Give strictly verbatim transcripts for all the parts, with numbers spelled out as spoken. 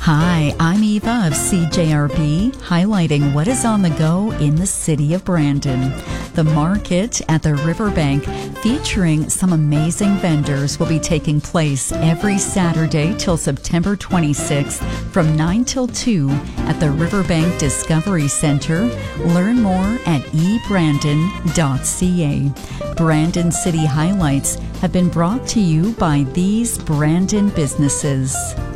Hi, I'm Eva of C J R B, highlighting what is on the go in the city of Brandon. The market at the Riverbank, featuring some amazing vendors, will be taking place every Saturday till September twenty-sixth from nine till two at the Riverbank Discovery Center. Learn more at e brandon dot c a. Brandon City Highlights have been brought to you by these Brandon businesses.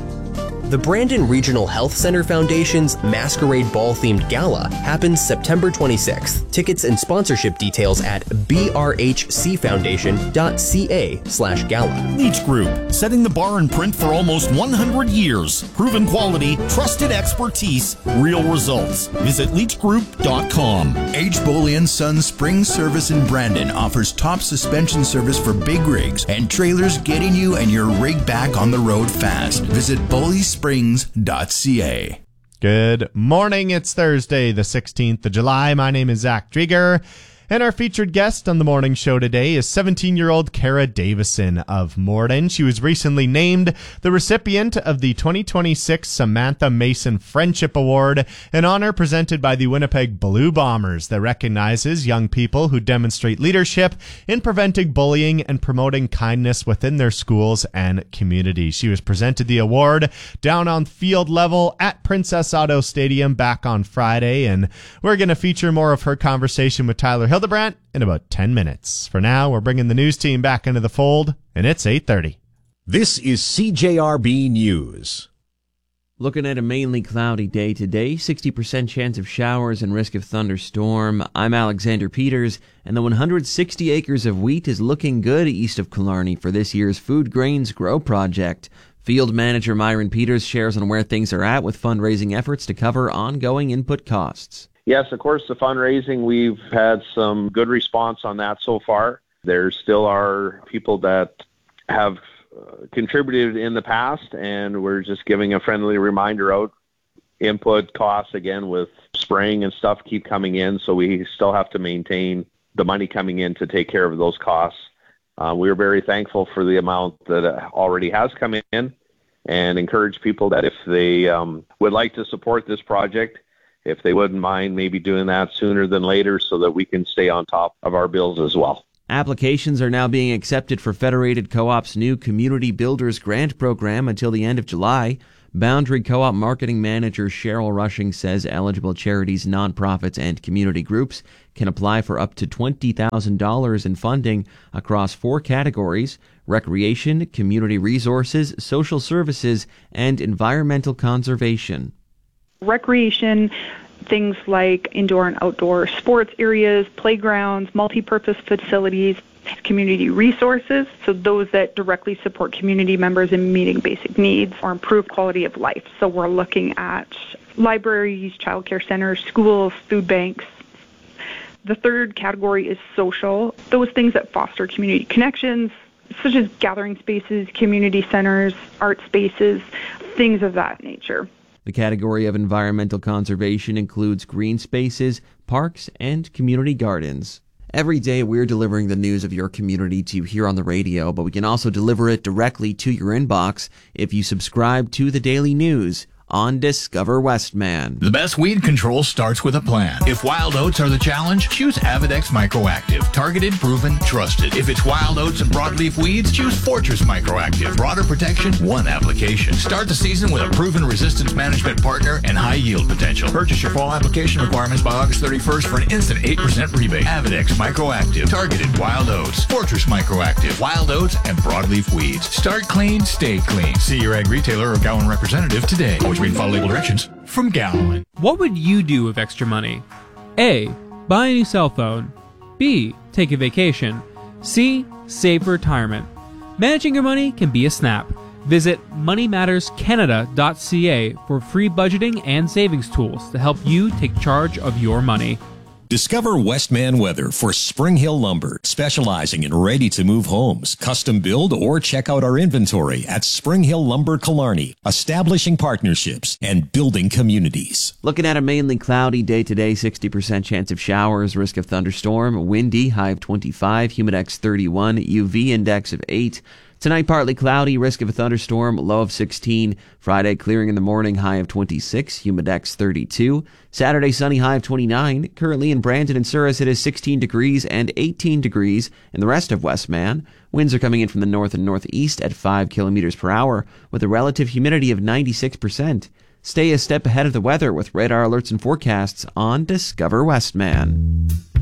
The Brandon Regional Health Center Foundation's Masquerade Ball-themed gala happens September twenty-sixth. Tickets and sponsorship details at b r h c foundation dot c a slash gala. Leach Group, setting the bar in print for almost one hundred years. Proven quality, trusted expertise, real results. Visit leach group dot com. H. Boley and Sons Spring Service in Brandon offers top suspension service for big rigs and trailers, getting you and your rig back on the road fast. Visit Boley springs dot c a. Good morning. It's Thursday, the sixteenth of July. My name is Zach Drieger, and our featured guest on the morning show today is seventeen-year-old Kara Davison of Morden. She was recently named the recipient of the twenty twenty-six Samantha Mason Friendship Award, an honor presented by the Winnipeg Blue Bombers that recognizes young people who demonstrate leadership in preventing bullying and promoting kindness within their schools and communities. She was presented the award down on field level at Princess Auto Stadium back on Friday, and we're going to feature more of her conversation with Tyler Hildebrandt in about ten minutes. For now, we're bringing the news team back into the fold, and it's eight thirty. This is C J R B News. Looking at a mainly cloudy day today, sixty percent chance of showers and risk of thunderstorm. I'm Alexander Peters, and the one hundred sixty acres of wheat is looking good east of Killarney for this year's Food Grains Grow project. Field manager Myron Peters shares on where things are at with fundraising efforts to cover ongoing input costs. Yes, of course, the fundraising, we've had some good response on that so far. There still are people that have uh, contributed in the past, and we're just giving a friendly reminder out. Input costs, again, with spraying and stuff keep coming in, so we still have to maintain the money coming in to take care of those costs. Uh, we're very thankful for the amount that already has come in, and encourage people that if they um, would like to support this project, if they wouldn't mind maybe doing that sooner than later so that we can stay on top of our bills as well. Applications are now being accepted for Federated Co-op's new Community Builders Grant Program until the end of July. Boundary Co-op Marketing Manager Cheryl Rushing says eligible charities, nonprofits, and community groups can apply for up to twenty thousand dollars in funding across four categories: recreation, community resources, social services, and environmental conservation. Recreation, things like indoor and outdoor sports areas, playgrounds, multi-purpose facilities, community resources, so those that directly support community members in meeting basic needs or improve quality of life. So we're looking at libraries, childcare centers, schools, food banks. The third category is social, those things that foster community connections, such as gathering spaces, community centers, art spaces, things of that nature. The category of environmental conservation includes green spaces, parks, and community gardens. Every day we're delivering the news of your community to you here on the radio, but we can also deliver it directly to your inbox if you subscribe to the Daily News on Discover Westman. The best weed control starts with a plan. If wild oats are the challenge, choose Avidex Microactive. Targeted, proven, trusted. If it's wild oats and broadleaf weeds, choose Fortress Microactive. Broader protection, one application. Start the season with a proven resistance management partner and high yield potential. Purchase your fall application requirements by August thirty-first for an instant eight percent rebate. Avidex Microactive. Targeted wild oats. Fortress Microactive. Wild oats and broadleaf weeds. Start clean, stay clean. See your ag retailer or Gowan representative today. Always read and follow label directions from Gowan. What would you do with extra money? A. Buy a new cell phone. B. Take a vacation. C. Save for retirement. Managing your money can be a snap. Visit money matters canada dot c a for free budgeting and savings tools to help you take charge of your money. Discover Westman Weather for Spring Hill Lumber, specializing in ready-to-move homes, custom build, or check out our inventory at Spring Hill Lumber Killarney, establishing partnerships and building communities. Looking at a mainly cloudy day today, sixty percent chance of showers, risk of thunderstorm, windy, high of twenty-five, humidex thirty-one, U V index of eight. Tonight, partly cloudy, risk of a thunderstorm, low of sixteen. Friday, clearing in the morning, high of twenty-six, humidex thirty-two. Saturday, sunny, high of twenty-nine. Currently in Brandon and Souris, it is sixteen degrees and eighteen degrees in the rest of Westman. Winds are coming in from the north and northeast at five kilometers per hour with a relative humidity of ninety-six percent. Stay a step ahead of the weather with radar alerts and forecasts on Discover Westman.